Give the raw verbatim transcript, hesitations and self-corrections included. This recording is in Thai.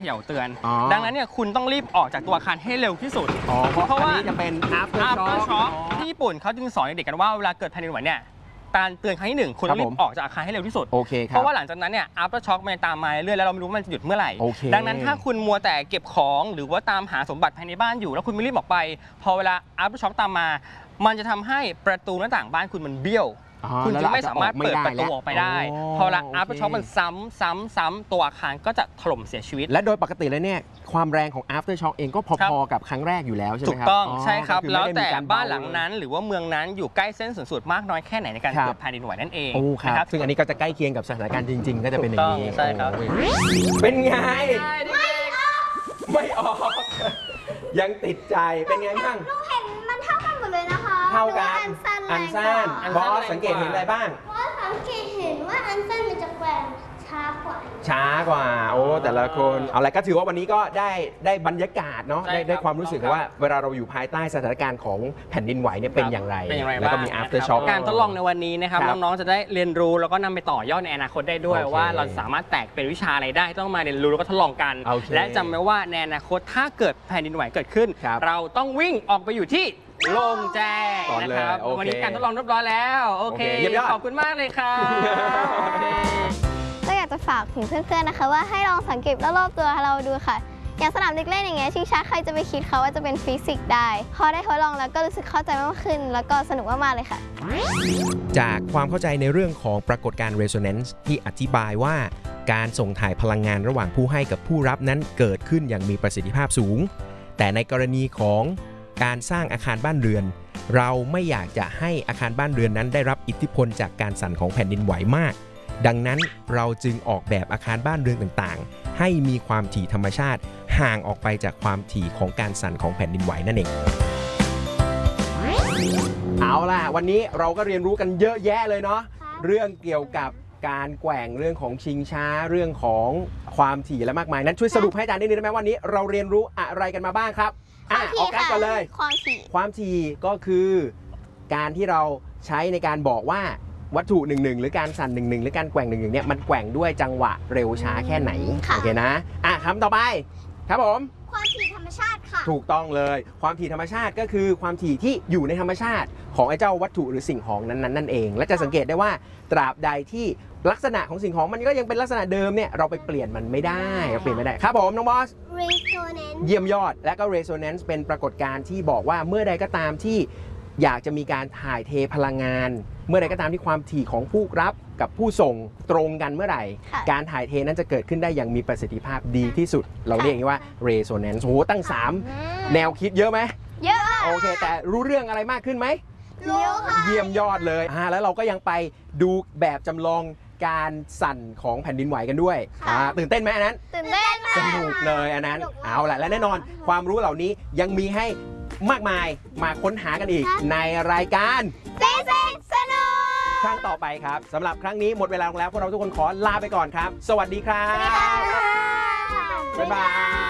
เขย่าเตือนดังนั้นเนี่ยคุณต้องรีบออกจากตัวอาคารให้เร็วที่สุดเพราะว่าจะเป็น after shock ที่ญี่ปุ่นเขาจึงสอนเด็กกันว่าเวลาเกิดแผ่นดินไหวเนี่ยการเตือนครั้งที่หนึ่งคุณต้องรีบออกจากอาคารให้เร็วที่สุดเพราะว่าหลังจากนั้นเนี่ย after shock มันตามมาเรื่อยแล้วเราไม่รู้มันจะหยุดเมื่อไหร่ดังนั้นถ้าคุณมัวแต่เก็บของหรือว่าตามหาสมบัติภายในบ้านอยู่แล้วคุณไม่รีบออกไปพอเวลา after shock ตามมามันจะทำให้ประตูหน้าต่างบ้านคุณมันเบี้ยวคุณจะไม่สามารถเปิดประตูออกไปได้พอละ after shock มันซ้ำซ้ำซ้ำตัวอาคารก็จะถล่มเสียชีวิตและโดยปกติแล้วเนี่ยความแรงของ after shock เองก็พอๆกับครั้งแรกอยู่แล้วใช่ไหมครับถูกต้องใช่ครับแล้วแต่บ้านหลังนั้นหรือว่าเมืองนั้นอยู่ใกล้เส้นศูนย์สูตรมากน้อยแค่ไหนในการเกิดแผ่นดินไหวนั่นเองนะครับซึ่งอันนี้ก็จะใกล้เคียงกับสถานการณ์จริงๆก็จะเป็นอย่างนี้ใช่ครับเป็นไงไม่ออกยังติดใจเป็นไงบ้างลูกเห็นมันเท่ากันหมดเลยนะคะเท่ากันอันสั้นบอสสังเกตเห็นอะไรบ้างบอสสังเกตเห็นว่าอันสั้นมันจะแกว่งช้ากว่าช้ากว่าโอ้แต่ละคนเอาอะไรก็ถือว่าวันนี้ก็ได้ได้บรรยากาศเนาะได้ได้ความรู้สึกว่าเวลาเราอยู่ภายใต้สถานการณ์ของแผ่นดินไหวเนี่ยเป็นอย่างไรแล้วก็มี after shock การทดลองในวันนี้นะครับน้องๆจะได้เรียนรู้แล้วก็นำไปต่อยอดในอนาคตได้ด้วยว่าเราสามารถแตกเป็นวิชาอะไรได้ต้องมาเรียนรู้แล้วก็ทดลองกันและจำไว้ว่าในอนาคตถ้าเกิดแผ่นดินไหวเกิดขึ้นเราต้องวิ่งออกไปอยู่ที่โล่งแจ้งนะครับวันนี้การทดลองเรียบร้อยแล้วโอเคขอบคุณมากเลยครับก็อยากจะฝากถึงเพื่อนๆนะคะว่าให้ลองสังเกตรอบๆตัวเราดูค่ะอย่างสนามเด็กเล่นอย่างเงี้ยชิงช้าใครจะไปคิดเขาว่าจะเป็นฟิสิกส์ได้พอได้ทดลองแล้วก็รู้สึกเข้าใจมากขึ้นแล้วก็สนุกมากๆเลยค่ะจากความเข้าใจในเรื่องของปรากฏการณ์ resonance ที่อธิบายว่าการส่งถ่ายพลังงานระหว่างผู้ให้กับผู้รับนั้นเกิดขึ้นอย่างมีประสิทธิภาพสูงแต่ในกรณีของการสร้างอาคารบ้านเรือนเราไม่อยากจะให้อาคารบ้านเรือนนั้นได้รับอิทธิพลจากการสั่นของแผ่นดินไหวมากดังนั้นเราจึงออกแบบอาคารบ้านเรือนต่างๆให้มีความถี่ธรรมชาติห่างออกไปจากความถี่ของการสั่นของแผ่นดินไหวนั่นเองเอาล่ะวันนี้เราก็เรียนรู้กันเยอะแยะเลยเนาะเรื่องเกี่ยวกับการแกว่งเรื่องของชิงช้าเรื่องของความถี่และมากมายนั้นช่วยสรุปให้อาจารย์ได้นิดได้ไหมวันนี้เราเรียนรู้อะไรกันมาบ้างครับอ่ะออกกันก่อนเลยความถี่ความถี่ก็คือการที่เราใช้ในการบอกว่าวัตถุหนึ่งหนึ่งหรือการสั่นหนึ่งหนึ่งหรือการแกว่งหนึ่งหนึ่งเนี่ยมันแกว่งด้วยจังหวะเร็วช้าแค่ไหนโอเคนะอ่ะคำต่อไปครับผมความถี่ธรรมชาติค่ะถูกต้องเลยความถี่ธรรมชาติก็คือความถี่ที่อยู่ในธรรมชาติของไอ้เจ้าวัตถุหรือสิ่งของนั้นๆนั่นเองและจะสังเกตได้ว่าตราบใดที่ลักษณะของสิ่งของมันก็ยังเป็นลักษณะเดิมเนี่ยเราไปเปลี่ยนมันไม่ได้เราเปลี่ยนไม่ได้ครับผมน้องบอส resonance เยี่ยมยอดและก็ resonance เป็นปรากฏการณ์ที่บอกว่าเมื่อใดก็ตามที่อยากจะมีการถ่ายเทพลังงานเมื่อใดก็ตามที่ความถี่ของผู้รับกับผู้ส่งตรงกันเมื่อไหร่การถ่ายเทนั้นจะเกิดขึ้นได้อย่างมีประสิทธิภาพดีที่สุดเราเรียกว่า resonance โหตั้งสามแนวคิดเยอะไหมเยอะโอเคแต่รู้เรื่องอะไรมากขึ้นไหมรู้ค่ะเยี่ยมยอดเลยอ่าแล้วเราก็ยังไปดูแบบจำลองการสั่นของแผ่นดินไหวกันด้วยอ่าตื่นเต้นไหมอันนั้นตื่นเต้นสนุกเลยอันนั้นเอาล่ะและแน่นอนความรู้เหล่านี้ยังมีให้มากมายมาค้นหากันอีกในรายการฟิสิกส์สนุกครั้งต่อไปครับสำหรับครั้งนี้หมดเวลาลงแล้วพวกเราทุกคนขอลาไปก่อนครับสวัสดีครับบ๊ายบาย